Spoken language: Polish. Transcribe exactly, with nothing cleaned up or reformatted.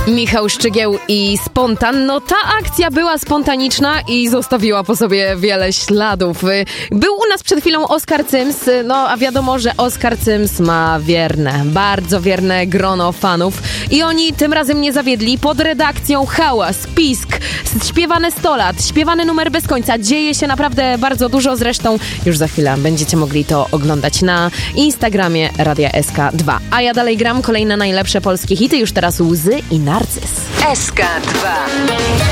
Michał Szczygieł i Spontan. No ta akcja była spontaniczna i zostawiła po sobie wiele śladów. Był u nas przed chwilą Oskar Cyms, no a wiadomo, że Oskar Cyms ma wierne, bardzo wierne grono fanów i oni tym razem nie zawiedli. Pod redakcją hałas, pisk, śpiewane sto lat, śpiewany numer bez końca. Dzieje się naprawdę bardzo dużo, zresztą już za chwilę będziecie mogli to oglądać na Instagramie Radia S K dwa. A ja dalej gram kolejne najlepsze polskie hity, już teraz Łzy i Narcyz. S K dwa.